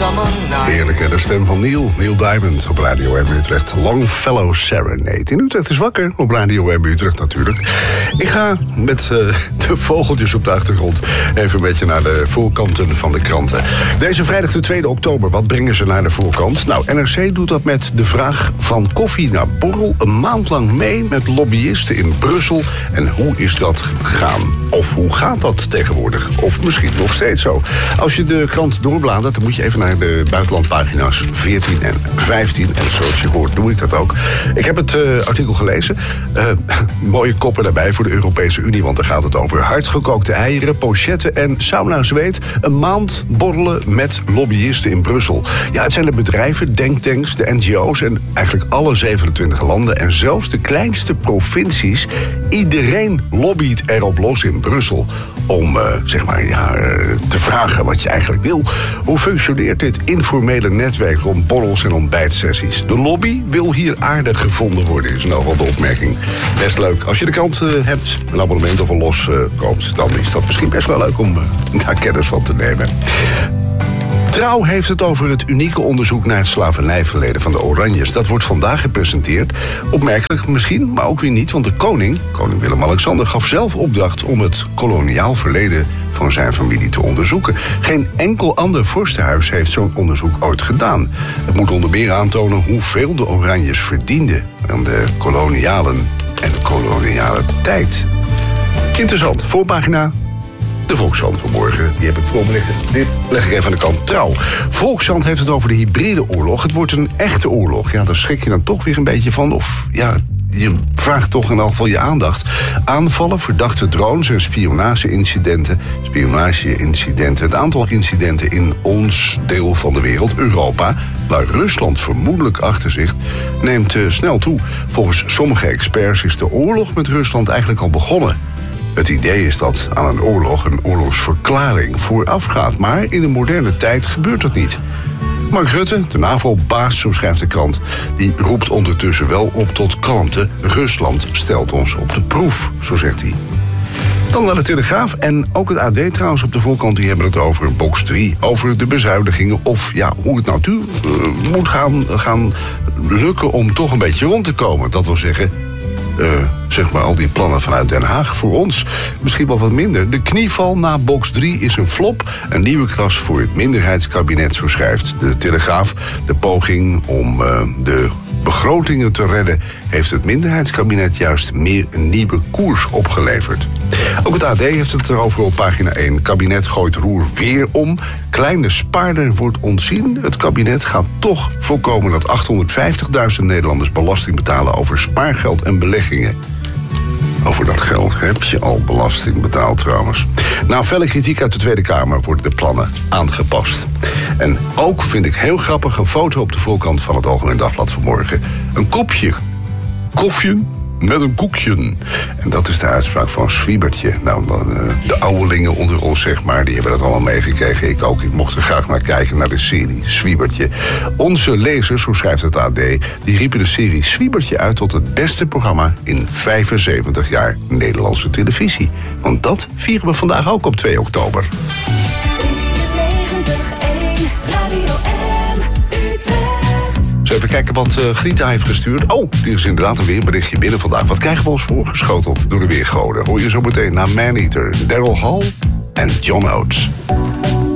Heerlijk, hè? De stem van Neil Diamond op Radio M Utrecht. Longfellow Serenade. In Utrecht is wakker, op Radio M Utrecht natuurlijk. Ik ga met de vogeltjes op de achtergrond even een beetje naar de voorkanten van de kranten. Deze vrijdag de 2 oktober, wat brengen ze naar de voorkant? Nou, NRC doet dat met de vraag van koffie naar borrel een maand lang mee met lobbyisten in Brussel. En hoe is dat gegaan? Of hoe gaat dat tegenwoordig? Of misschien nog steeds zo. Als je de krant doorbladert, dan moet je even naar de buitenlandpagina's 14 en 15. En zoals je hoort, doe ik dat ook. Ik heb het artikel gelezen. Mooie koppen daarbij voor de Europese Unie, want daar gaat het over hardgekookte eieren, pochetten en sauna-zweet. Een maand borrelen met lobbyisten in Brussel. Ja, het zijn de bedrijven, denktanks, de NGO's en eigenlijk alle 27 landen en zelfs de kleinste provincies. Iedereen lobbyt erop los in Brussel om te vragen wat je eigenlijk wil. Hoe functioneert dit informele netwerk rond borrels en ontbijtsessies? De lobby wil hier aardig gevonden worden, is nou wel de opmerking. Best leuk. Als je de krant hebt, een abonnement of een los koopt, dan is dat misschien best wel leuk om daar kennis van te nemen. Trouw heeft het over het unieke onderzoek naar het slavernijverleden van de Oranjes. Dat wordt vandaag gepresenteerd. Opmerkelijk misschien, maar ook weer niet, want de koning Willem-Alexander, gaf zelf opdracht om het koloniaal verleden van zijn familie te onderzoeken. Geen enkel ander vorstenhuis heeft zo'n onderzoek ooit gedaan. Het moet onder meer aantonen hoeveel de Oranjes verdienden aan de kolonialen en de koloniale tijd. Interessant. Voorpagina. De Volkskrant vanmorgen, die heb ik voor me liggen. Dit leg ik even aan de kant. Trouw. Volkskrant heeft het over de hybride oorlog. Het wordt een echte oorlog. Ja, daar schrik je dan toch weer een beetje van. Of ja, je vraagt toch in elk geval je aandacht. Aanvallen, verdachte drones en spionage-incidenten. Het aantal incidenten in ons deel van de wereld, Europa, waar Rusland vermoedelijk achter zit, neemt snel toe. Volgens sommige experts is de oorlog met Rusland eigenlijk al begonnen. Het idee is dat aan een oorlogsverklaring voorafgaat. Maar in de moderne tijd gebeurt dat niet. Mark Rutte, de NAVO-baas, zo schrijft de krant, die roept ondertussen wel op tot kalmte. Rusland stelt ons op de proef, zo zegt hij. Dan naar de Telegraaf en ook het AD trouwens op de voorkant. Die hebben het over box 3, over de bezuinigingen. Of ja, hoe het nou moet gaan lukken om toch een beetje rond te komen. Dat wil zeggen, al die plannen vanuit Den Haag voor ons misschien wel wat minder. De knieval na box 3 is een flop. Een nieuwe klas voor het minderheidskabinet, zo schrijft de Telegraaf. De poging om de begrotingen te redden heeft het minderheidskabinet juist meer een nieuwe koers opgeleverd. Ook het AD heeft het erover op pagina 1. Kabinet gooit roer weer om. Kleine spaarder wordt ontzien. Het kabinet gaat toch voorkomen dat 850.000 Nederlanders belasting betalen over spaargeld en beleggingen. Over dat geld heb je al belasting betaald trouwens. Na felle kritiek uit de Tweede Kamer worden de plannen aangepast. En ook vind ik heel grappig een foto op de voorkant van het Algemeen Dagblad vanmorgen. Een kopje koffie met een koekje. En dat is de uitspraak van Swiebertje. Nou, de ouderlingen onder ons, zeg maar, die hebben dat allemaal meegekregen. Ik ook. Ik mocht er graag naar kijken, naar de serie Swiebertje. Onze lezers, zo schrijft het AD, die riepen de serie Swiebertje uit tot het beste programma in 75 jaar Nederlandse televisie. Want dat vieren we vandaag ook op 2 oktober. 93.1 Radio M Utrecht. Even kijken wat Grita heeft gestuurd. Oh, er is inderdaad alweer een berichtje binnen vandaag. Wat krijgen we ons voorgeschoteld door de weergoden? Hoor je zo meteen naar Maneater, Daryl Hall en John Oates.